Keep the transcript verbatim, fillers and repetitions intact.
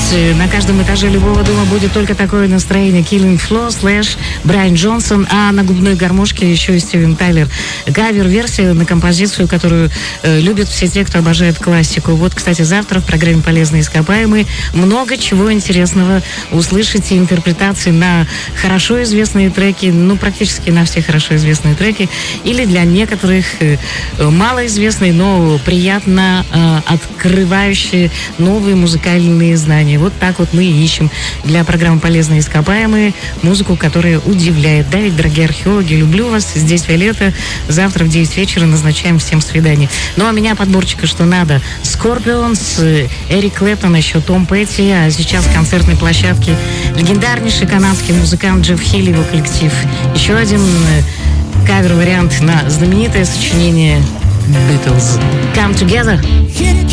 На каждом этаже любого дома будет только такое настроение. Killing Floor, Slash, Брайан Джонсон, а на губной гармошке еще и Стивен Тайлер. Кавер-версия на композицию, которую э, любят все те, кто обожает классику. Вот, кстати, завтра в программе «Полезные ископаемые» много чего интересного услышите. Интерпретации на хорошо известные треки, ну, практически на все хорошо известные треки, или для некоторых э, малоизвестные, но приятно э, открывающие новые музыкальные знания. Вот так вот мы и ищем для программы «Полезные ископаемые» музыку, которая удивляет. Да, ведь, дорогие археологи, люблю вас. Здесь Виолетта. Завтра в девять вечера назначаем всем свидание. Ну, а меня подборчика что надо. Scorpions, Эрик Клэптон, еще Том Петти. А сейчас в концертной площадке легендарнейший канадский музыкант Джефф Хилли, его коллектив. Еще один кавер-вариант на знаменитое сочинение Beatles. Come Together.